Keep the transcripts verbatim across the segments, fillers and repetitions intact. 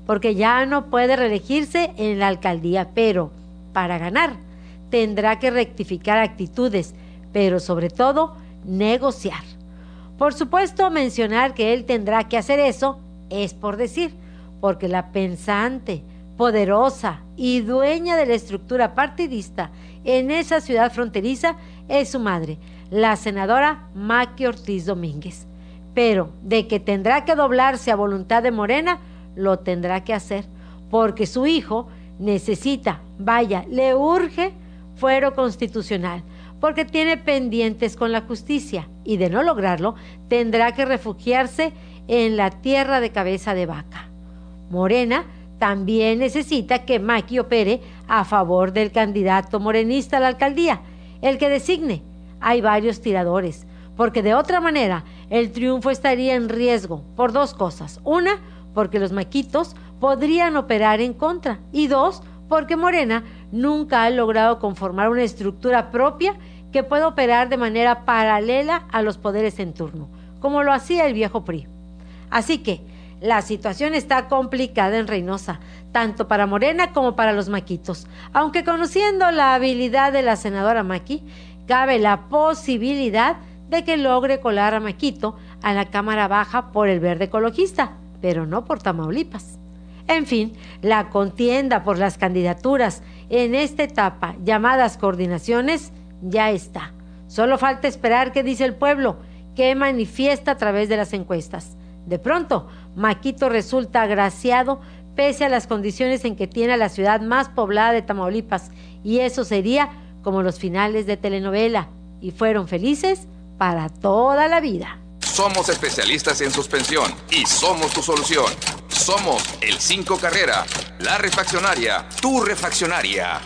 porque ya no puede reelegirse en la alcaldía, pero para ganar tendrá que rectificar actitudes, pero sobre todo negociar. Por supuesto, mencionar que él tendrá que hacer eso es por decir, porque la pensante, poderosa y dueña de la estructura partidista en esa ciudad fronteriza es su madre, la senadora Maqui Ortiz Domínguez. Pero de que tendrá que doblarse a voluntad de Morena, lo tendrá que hacer, porque su hijo necesita, vaya, le urge fuero constitucional, porque tiene pendientes con la justicia, y de no lograrlo, tendrá que refugiarse en la tierra de cabeza de vaca. Morena también necesita que Maqui opere a favor del candidato morenista a la alcaldía, el que designe. Hay varios tiradores, porque de otra manera el triunfo estaría en riesgo por dos cosas. Una, porque los maquitos podrían operar en contra, y dos, porque Morena nunca ha logrado conformar una estructura propia que pueda operar de manera paralela a los poderes en turno, como lo hacía el viejo P R I. Así que la situación está complicada en Reynosa, tanto para Morena como para los maquitos, aunque conociendo la habilidad de la senadora Maqui, cabe la posibilidad de que logre colar a Maquito a la Cámara Baja por el Verde Ecologista, pero no por Tamaulipas. En fin, la contienda por las candidaturas en esta etapa, llamadas coordinaciones, ya está. Solo falta esperar qué dice el pueblo, qué manifiesta a través de las encuestas. De pronto, Maquito resulta agraciado pese a las condiciones en que tiene a la ciudad más poblada de Tamaulipas, y eso sería como los finales de telenovela, y fueron felices para toda la vida. Somos especialistas en suspensión y somos tu solución. Somos el cinco Carrera, la refaccionaria, tu refaccionaria.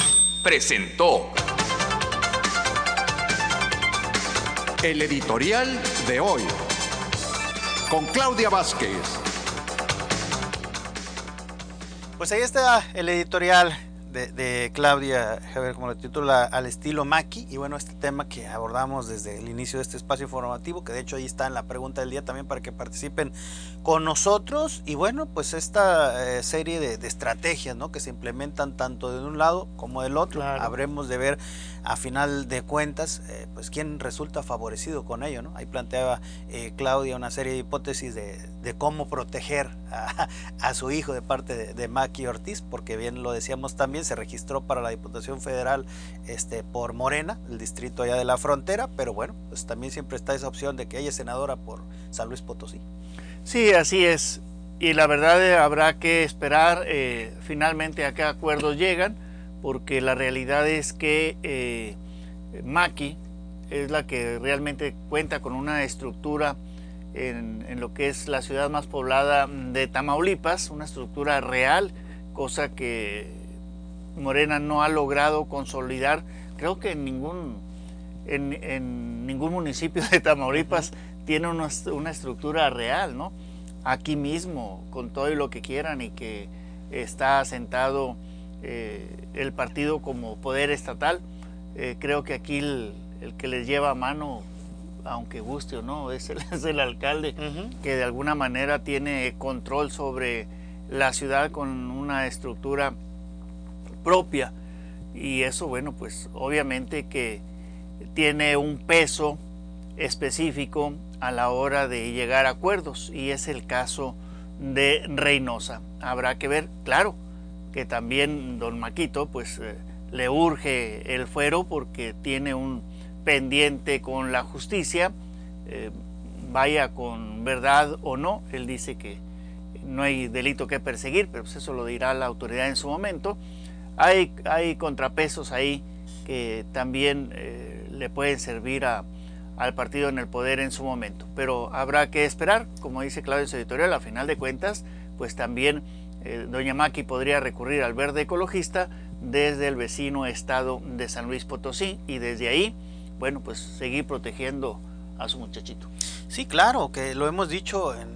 Presentó el editorial de hoy con Claudia Vázquez. Pues ahí está el editorial de, de Claudia, a ver cómo lo titula, al estilo Maqui, y bueno, este tema que abordamos desde el inicio de este espacio informativo, que de hecho ahí está en la pregunta del día también para que participen con nosotros, y bueno, pues esta eh, serie de, de estrategias, ¿no?, que se implementan tanto de un lado como del otro. Claro. Habremos de ver a final de cuentas, eh, pues quién resulta favorecido con ello, ¿no? Ahí planteaba eh, Claudia una serie de hipótesis de, de cómo proteger a, a su hijo de parte de, de Maqui Ortiz, porque bien lo decíamos también, se registró para la Diputación Federal este, por Morena, el distrito allá de la frontera, pero bueno, pues también siempre está esa opción de que ella es senadora por San Luis Potosí. Sí, así es, y la verdad eh, habrá que esperar eh, finalmente a qué acuerdos llegan, porque la realidad es que eh, Maqui es la que realmente cuenta con una estructura en, en lo que es la ciudad más poblada de Tamaulipas, una estructura real, cosa que Morena no ha logrado consolidar, creo que en ningún, en, en ningún municipio de Tamaulipas uh-huh. tiene una, una estructura real, ¿no? Aquí mismo, con todo y lo que quieran, y que está asentado Eh, el partido como poder estatal, eh, creo que aquí el, el que les lleva a mano, aunque guste o no, es el, es el alcalde, uh-huh. que de alguna manera tiene control sobre la ciudad con una estructura propia, y eso, bueno, pues obviamente que tiene un peso específico a la hora de llegar a acuerdos, y es el caso de Reynosa. Habrá que ver, claro, que también don Maquito pues eh, le urge el fuero porque tiene un pendiente con la justicia, eh, vaya con verdad o no. Él dice que no hay delito que perseguir, pero pues eso lo dirá la autoridad en su momento. Hay, hay contrapesos ahí que también eh, le pueden servir a, al partido en el poder en su momento, pero habrá que esperar, como dice Claudia en su editorial, a final de cuentas pues también Eh, doña Maqui podría recurrir al Verde Ecologista desde el vecino estado de San Luis Potosí, y desde ahí, bueno, pues seguir protegiendo a su muchachito. Sí, claro, que lo hemos dicho en,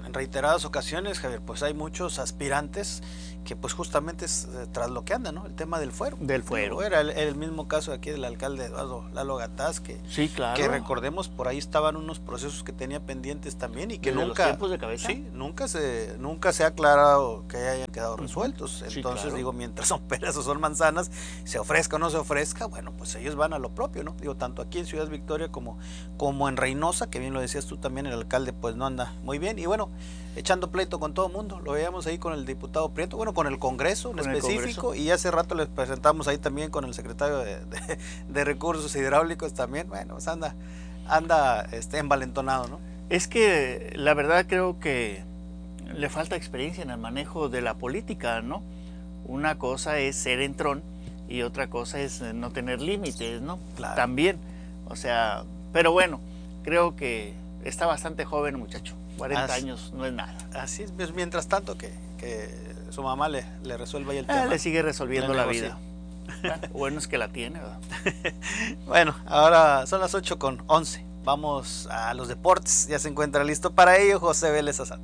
en reiteradas ocasiones, Javier, pues hay muchos aspirantes que pues justamente es eh, tras lo que anda, ¿no? El tema del fuero. Del fuero. Era el, el mismo caso aquí del alcalde Eduardo Lalo Gataz, que, sí, claro. que recordemos por ahí estaban unos procesos que tenía pendientes también y que ¿Desde nunca los tiempos de cabeza? Sí, nunca se nunca se ha aclarado que hayan quedado resueltos. Sí, Entonces claro. digo, mientras son peras o son manzanas, se ofrezca o no se ofrezca, bueno, pues ellos van a lo propio, ¿no? Digo, tanto aquí en Ciudad Victoria como, como en Reynosa, que bien lo decías tú también, el alcalde pues no anda muy bien y bueno, echando pleito con todo el mundo. Lo veíamos ahí con el diputado Prieto, bueno, con el Congreso en con específico, Congreso. Y hace rato les presentamos ahí también con el secretario de, de, de Recursos Hidráulicos también. Bueno, pues anda, anda este, envalentonado, ¿no? Es que la verdad creo que le falta experiencia en el manejo de la política, ¿no? Una cosa es ser entrón y otra cosa es no tener límites, ¿no? Claro. También, o sea, pero bueno, creo que está bastante joven el muchacho. cuarenta Así, años no es nada. Así es, pues, mientras tanto que, que su mamá le, le resuelva ahí el Ah, tema. le sigue resolviendo le la negocia. vida. Bueno, bueno es que la tiene, ¿verdad? Bueno, ahora son las ocho con once. Vamos a los deportes. Ya se encuentra listo para ello José Vélez Azad.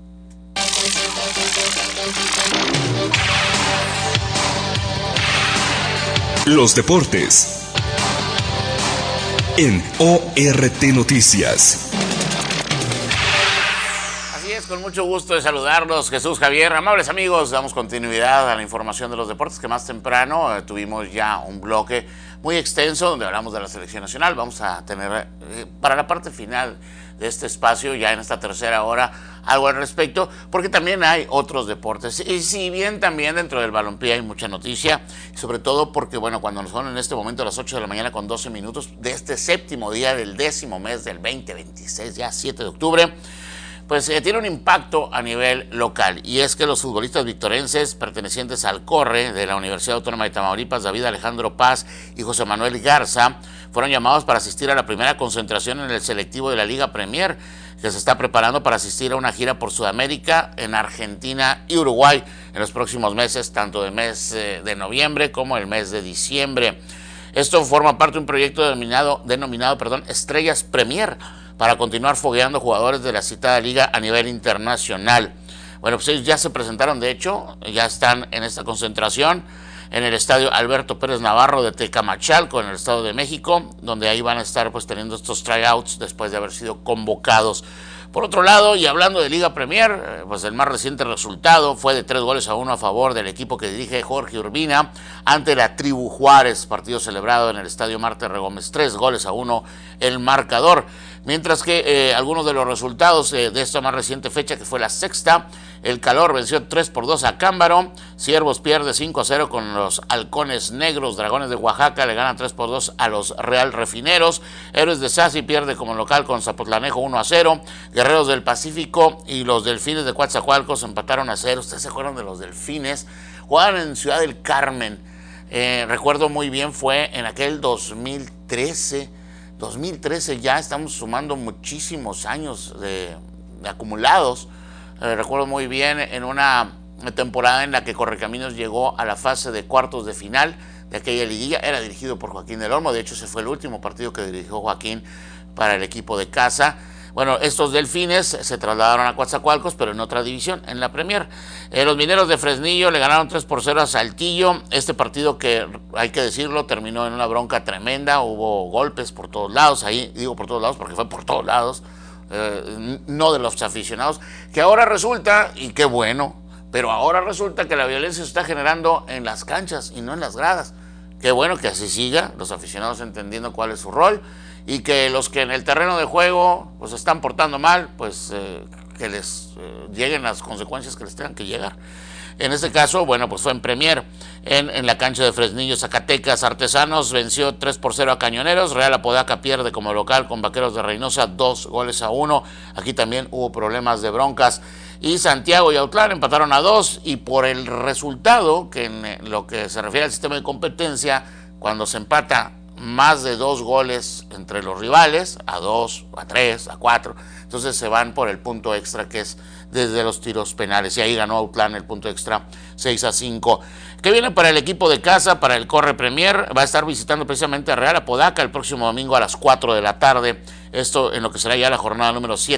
Los deportes en O R T Noticias. Así es, con mucho gusto de saludarlos, Jesús Javier. Amables amigos, damos continuidad a la información de los deportes, que más temprano eh, tuvimos ya un bloque muy extenso donde hablamos de la selección nacional. Vamos a tener eh, para la parte final de este espacio, ya en esta tercera hora, algo al respecto, porque también hay otros deportes. Y si bien también dentro del balompié hay mucha noticia, sobre todo porque, bueno, cuando son en este momento las ocho de la mañana con doce minutos de este séptimo día del décimo mes del veinte veintiséis, ya siete de octubre, pues eh, tiene un impacto a nivel local, y es que los futbolistas victorenses pertenecientes al Corre de la Universidad Autónoma de Tamaulipas, David Alejandro Paz y José Manuel Garza, fueron llamados para asistir a la primera concentración en el selectivo de la Liga Premier, que se está preparando para asistir a una gira por Sudamérica en Argentina y Uruguay en los próximos meses, tanto el mes eh, de noviembre como el mes de diciembre. Esto forma parte de un proyecto denominado, denominado perdón, Estrellas Premier, para continuar fogueando jugadores de la citada liga a nivel internacional. Bueno, pues ellos ya se presentaron, de hecho, ya están en esta concentración en el estadio Alberto Pérez Navarro de Tecamachalco, en el Estado de México, donde ahí van a estar pues teniendo estos tryouts después de haber sido convocados. Por otro lado, y hablando de Liga Premier, pues el más reciente resultado fue de tres goles a uno a favor del equipo que dirige Jorge Urbina ante la Tribu Juárez, partido celebrado en el estadio Marte Regómez, tres goles a uno el marcador. Mientras que eh, algunos de los resultados eh, de esta más reciente fecha, que fue la sexta, el Calor venció tres por dos a Cámbaro, Ciervos pierde cinco a cero con los Halcones Negros, Dragones de Oaxaca le ganan tres por dos a los Real Refineros, Héroes de Sasi pierde como local con Zapotlanejo uno a cero, Guerreros del Pacífico y los Delfines de Coatzacoalcos empataron a cero. ¿Ustedes se acuerdan de los Delfines? Jugaban en Ciudad del Carmen, eh, recuerdo muy bien, fue en aquel dos mil trece, dos mil trece, ya estamos sumando muchísimos años de, de acumulados. Eh, recuerdo muy bien en una temporada en la que Correcaminos llegó a la fase de cuartos de final de aquella liguilla, era dirigido por Joaquín del Olmo, de hecho ese fue el último partido que dirigió Joaquín para el equipo de casa. Bueno, estos Delfines se trasladaron a Coatzacoalcos, pero en otra división, en la Premier. Eh, los Mineros de Fresnillo le ganaron tres por cero a Saltillo. Este partido, que hay que decirlo, terminó en una bronca tremenda. Hubo golpes por todos lados. Ahí digo por todos lados porque fue por todos lados. Eh, no de los aficionados. Que ahora resulta, y qué bueno, pero ahora resulta que la violencia se está generando en las canchas y no en las gradas. Qué bueno que así siga, los aficionados entendiendo cuál es su rol, y que los que en el terreno de juego pues están portando mal, pues eh, que les eh, lleguen las consecuencias que les tengan que llegar. En este caso, bueno, pues fue en Premier, en, en la cancha de Fresnillo, Zacatecas. Artesanos venció tres por cero a Cañoneros. Real Apodaca pierde como local con Vaqueros de Reynosa dos goles a uno. Aquí también hubo problemas de broncas. Y Santiago y Autlán empataron a dos, y por el resultado, que en lo que se refiere al sistema de competencia, cuando se empata más de dos goles entre los rivales, a dos, a tres, a cuatro, entonces se van por el punto extra, que es desde los tiros penales, y ahí ganó Autlán el punto extra seis a cinco. ¿Qué viene para el equipo de casa, para el Corre Premier? Va a estar visitando precisamente a Real Apodaca el próximo domingo a las cuatro de la tarde, esto en lo que será ya la jornada número siete.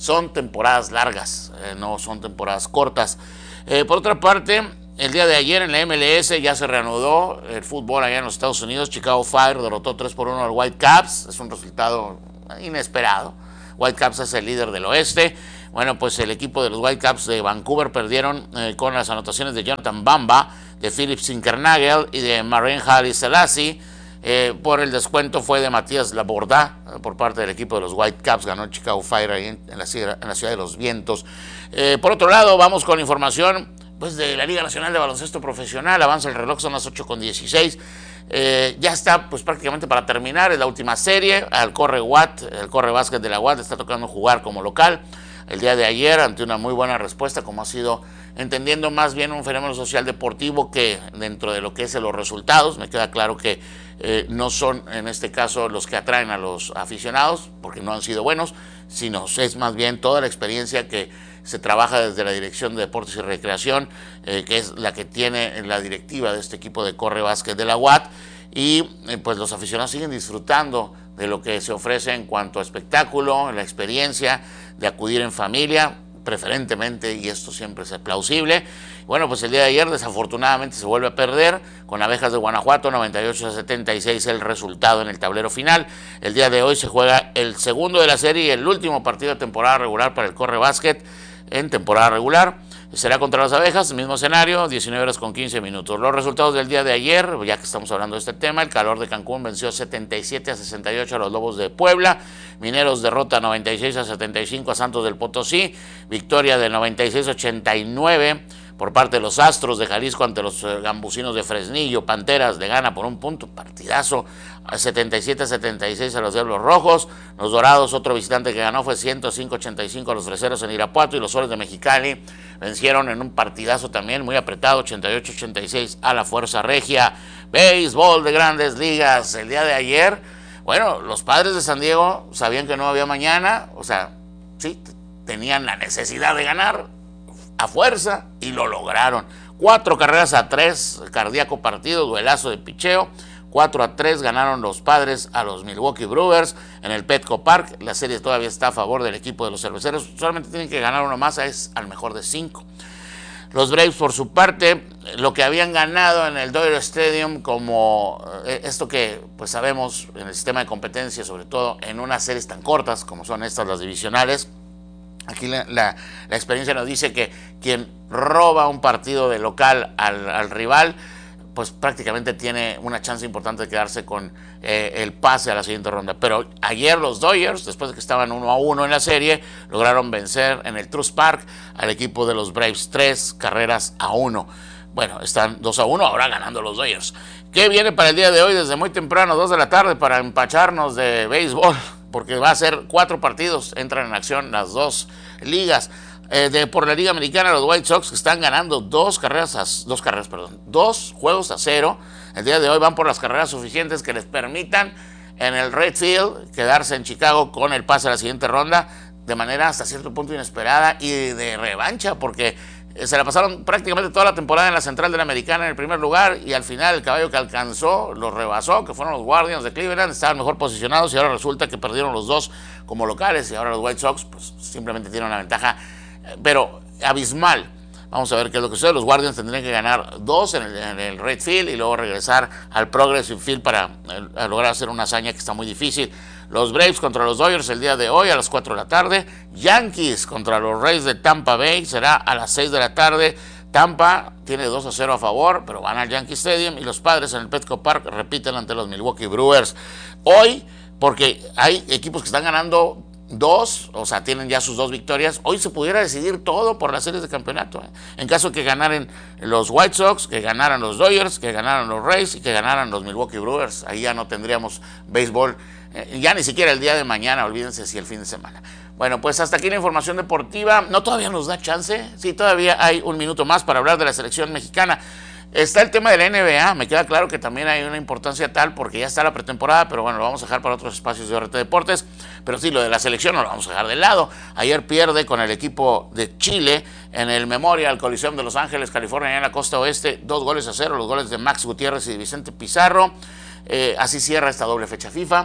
son temporadas largas, eh, no son temporadas cortas. Eh, por otra parte, el día de ayer en la M L S ya se reanudó el fútbol allá en los Estados Unidos. Chicago Fire derrotó tres por uno al Whitecaps, es un resultado inesperado. Whitecaps es el líder del oeste. Bueno, pues el equipo de los Whitecaps de Vancouver perdieron eh, con las anotaciones de Jonathan Bamba, de Philip Zinkernagel y de Marin Haile Selassie. Eh, por el descuento fue de Matías Labordá eh, por parte del equipo de los Whitecaps. Ganó Chicago Fire ahí en, en, la, en la ciudad de los vientos. Eh, por otro lado, vamos con información pues, de la Liga Nacional de Baloncesto Profesional. Avanza el reloj, son las ocho con dieciséis. Eh, ya está pues prácticamente para terminar, es la última serie. Al Corre Watt, el Corre Básquet de la Watt está tocando jugar como local. El día de ayer, ante una muy buena respuesta, como ha sido entendiendo más bien un fenómeno social deportivo que dentro de lo que es los resultados. Me queda claro que eh, no son en este caso los que atraen a los aficionados, porque no han sido buenos, sino es más bien toda la experiencia que se trabaja desde la Dirección de Deportes y Recreación, eh, que es la que tiene la directiva de este equipo de Corre Básquet de la U A T, y eh, pues los aficionados siguen disfrutando de lo que se ofrece en cuanto a espectáculo, la experiencia de acudir en familia, preferentemente, y esto siempre es plausible. Bueno, pues el día de ayer desafortunadamente se vuelve a perder con Abejas de Guanajuato, noventa y ocho a setenta y seis el resultado en el tablero final. El día de hoy se juega el segundo de la serie y el último partido de temporada regular para el Corre Básquet en temporada regular. Será contra las Abejas, mismo escenario, diecinueve horas con quince minutos. Los resultados del día de ayer, ya que estamos hablando de este tema, el Calor de Cancún venció setenta y siete a sesenta y ocho a los Lobos de Puebla, Mineros derrota noventa y seis a setenta y cinco a Santos del Potosí, victoria de noventa y seis a ochenta y nueve por parte de los Astros de Jalisco ante los Gambusinos de Fresnillo. Panteras le gana por un punto, partidazo, a setenta y siete a setenta y seis a los Diablos Rojos. Los Dorados, otro visitante que ganó, fue ciento cinco a ochenta y cinco a los Freseros en Irapuato, y los Soles de Mexicali vencieron en un partidazo también muy apretado, ochenta y ocho a ochenta y seis a la Fuerza Regia. Béisbol de Grandes Ligas, el día de ayer, bueno, los Padres de San Diego sabían que no había mañana, o sea, sí, tenían la necesidad de ganar a fuerza y lo lograron. Cuatro carreras a tres, cardíaco partido, duelazo de picheo. Cuatro a tres ganaron los Padres a los Milwaukee Brewers en el Petco Park. La serie todavía está a favor del equipo de los Cerveceros. Solamente tienen que ganar uno más, es al mejor de cinco. Los Braves, por su parte, lo que habían ganado en el Dodger Stadium, como eh, esto que pues sabemos en el sistema de competencia, sobre todo en unas series tan cortas como son estas, las divisionales. Aquí la, la, la experiencia nos dice que quien roba un partido de local al, al rival, pues prácticamente tiene una chance importante de quedarse con eh, el pase a la siguiente ronda. Pero ayer los Dodgers, después de que estaban uno a uno en la serie, lograron vencer en el Truist Park al equipo de los Braves, tres carreras a uno. Bueno, están dos a uno, ahora ganando los Dodgers. ¿Qué viene para el día de hoy? Desde muy temprano, dos de la tarde, para empacharnos de béisbol, porque va a ser cuatro partidos, entran en acción las dos ligas. Eh, de, por la Liga Americana, los White Sox, que están ganando dos carreras, a, dos carreras, perdón, dos juegos a cero. El día de hoy van por las carreras suficientes que les permitan en el Right Field quedarse en Chicago con el pase a la siguiente ronda de manera hasta cierto punto inesperada y de revancha, porque se la pasaron prácticamente toda la temporada en la Central de la Americana en el primer lugar, y al final el caballo que alcanzó los rebasó, que fueron los Guardians de Cleveland. Estaban mejor posicionados y ahora resulta que perdieron los dos como locales, y ahora los White Sox pues simplemente tienen una ventaja, pero abismal. Vamos a ver qué es lo que sucede. Los Guardians tendrían que ganar dos en el, en el Right Field y luego regresar al Progressive Field para eh, lograr hacer una hazaña que está muy difícil. Los Braves contra los Dodgers el día de hoy a las cuatro de la tarde. Yankees contra los Rays de Tampa Bay será a las seis de la tarde. Tampa tiene dos a cero a favor, pero van al Yankee Stadium, y los Padres en el Petco Park repiten ante los Milwaukee Brewers. Hoy, porque hay equipos que están ganando dos, o sea, tienen ya sus dos victorias, hoy se pudiera decidir todo por las series de campeonato, ¿eh? En caso de que ganaran los White Sox, que ganaran los Dodgers, que ganaran los Rays y que ganaran los Milwaukee Brewers, ahí ya no tendríamos béisbol, eh, ya ni siquiera el día de mañana, olvídense si el fin de semana. Bueno, pues hasta aquí la información deportiva. No, todavía nos da chance, sí, todavía hay un minuto más para hablar de la selección mexicana. Está el tema de la N B A, me queda claro que también hay una importancia tal porque ya está la pretemporada, pero bueno, lo vamos a dejar para otros espacios de R T Deportes. Pero sí, lo de la selección no lo vamos a dejar de lado. Ayer pierde con el equipo de Chile en el Memorial Coliseum de Los Ángeles, California, en la costa oeste, dos goles a cero, los goles de Max Gutiérrez y Vicente Pizarro. Eh, así cierra esta doble fecha FIFA.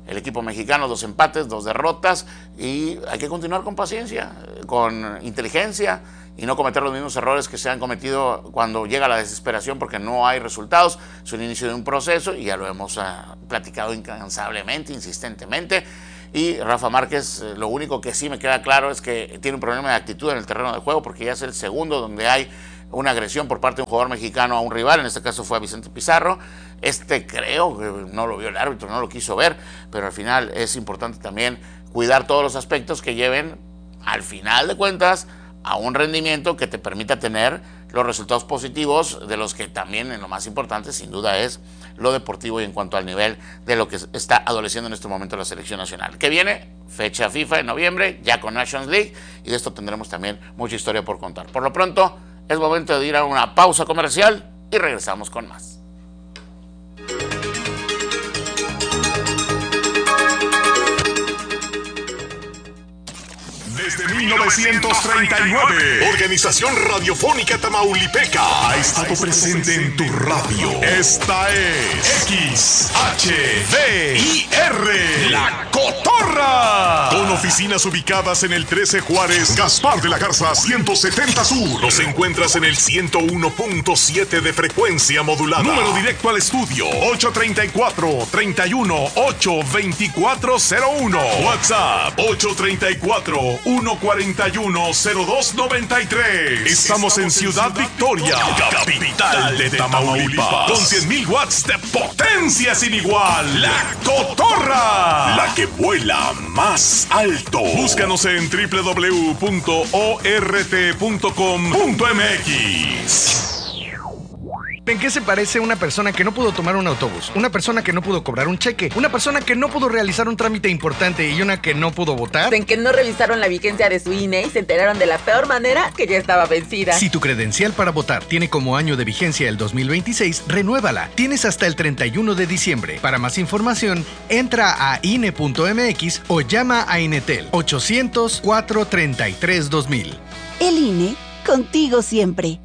el equipo mexicano, dos empates, dos derrotas, y hay que continuar con paciencia, con inteligencia, y no cometer los mismos errores que se han cometido cuando llega la desesperación porque no hay resultados. Es el inicio de un proceso y ya lo hemos uh, platicado incansablemente, insistentemente. Y Rafa Márquez, eh, lo único que sí me queda claro es que tiene un problema de actitud en el terreno de juego, porque ya es el segundo donde hay una agresión por parte de un jugador mexicano a un rival, en este caso fue a Vicente Pizarro. Este creo que no lo vio el árbitro, no lo quiso ver, pero al final es importante también cuidar todos los aspectos que lleven, al final de cuentas, a un rendimiento que te permita tener los resultados positivos, de los que también en lo más importante sin duda es lo deportivo y en cuanto al nivel de lo que está adoleciendo en este momento la selección nacional. Que viene fecha FIFA en noviembre, ya con Nations League, y de esto tendremos también mucha historia por contar. Por lo pronto, es momento de ir a una pausa comercial y regresamos con más. Desde mil novecientos treinta y nueve, Organización Radiofónica Tamaulipeca ha estado presente en tu radio. Esta es X H V I R, La Cotorra. Con oficinas ubicadas en el trece Juárez, Gaspar de la Garza ciento setenta Sur. Los encuentras en el ciento uno punto siete de frecuencia modulada. Número directo al estudio ocho treinta y cuatro, treinta y uno, ocho veinticuatro cero uno. WhatsApp ocho treinta y cuatro, uno cuarenta y uno, cero dos noventa y tres. Estamos en Ciudad Victoria, capital de Tamaulipas, con cien mil watts de potencia sin igual. La Cotorra, la que vuela más alto. Búscanos en doble u doble u doble u punto o r t punto com punto m x. ¿En qué se parece una persona que no pudo tomar un autobús? Una persona que no pudo cobrar un cheque, una persona que no pudo realizar un trámite importante y una que no pudo votar. En que no revisaron la vigencia de su I N E y se enteraron de la peor manera, que ya estaba vencida. Si tu credencial para votar tiene como año de vigencia el dos mil veintiséis, renuévala. Tienes hasta el treinta y uno de diciembre. Para más información, entra a I N E punto m x o llama a Inetel ochocientos, cuatrocientos treinta y tres, dos mil. El I N E, contigo siempre.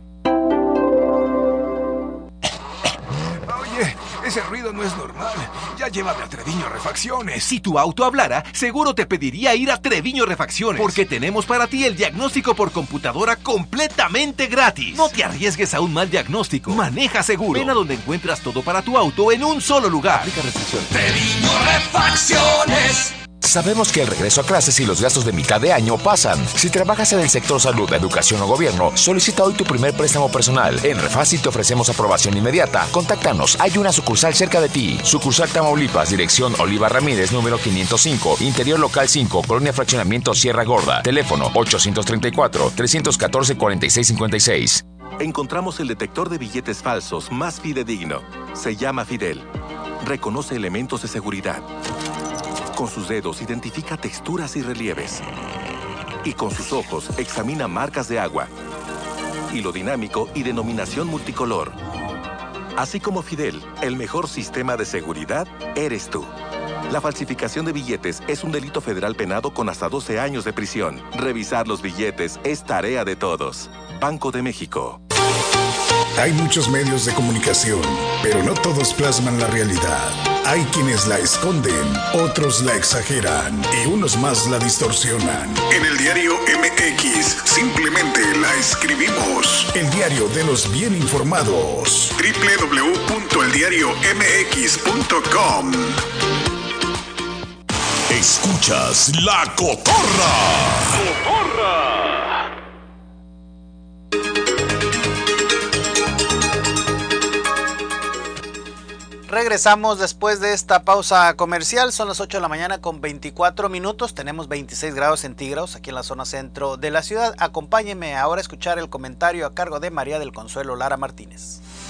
Ese ruido no es normal. Ya llévame a Treviño Refacciones. Si tu auto hablara, seguro te pediría ir a Treviño Refacciones, porque tenemos para ti el diagnóstico por computadora completamente gratis. No te arriesgues a un mal diagnóstico. Maneja seguro. Ven a donde encuentras todo para tu auto en un solo lugar. Aplica restricciones. Treviño Refacciones. Sabemos que el regreso a clases y los gastos de mitad de año pasan. Si trabajas en el sector salud, educación o gobierno, solicita hoy tu primer préstamo personal. En Refácil te ofrecemos aprobación inmediata. Contáctanos, hay una sucursal cerca de ti. Sucursal Tamaulipas, dirección Oliva Ramírez, número quinientos cinco, interior local cinco, Colonia Fraccionamiento Sierra Gorda. Teléfono ochocientos treinta y cuatro, trescientos catorce, cuarenta y seis cincuenta y seis. Encontramos el detector de billetes falsos más fidedigno. Se llama Fidel. Reconoce elementos de seguridad. Con sus dedos identifica texturas y relieves. Y con sus ojos examina marcas de agua, hilo dinámico y denominación multicolor. Así como Fidel, el mejor sistema de seguridad eres tú. La falsificación de billetes es un delito federal penado con hasta doce años de prisión. Revisar los billetes es tarea de todos. Banco de México. Hay muchos medios de comunicación, pero no todos plasman la realidad. Hay quienes la esconden, otros la exageran y unos más la distorsionan. En el diario M X simplemente la escribimos. El diario de los bien informados. doble u doble u doble u punto el diario m x punto com. Escuchas La Cotorra. Cotorra. Regresamos después de esta pausa comercial. Son las ocho de la mañana con veinticuatro minutos. Tenemos veintiséis grados centígrados aquí en la zona centro de la ciudad. Acompáñenme ahora a escuchar el comentario a cargo de María del Consuelo Lara Martínez.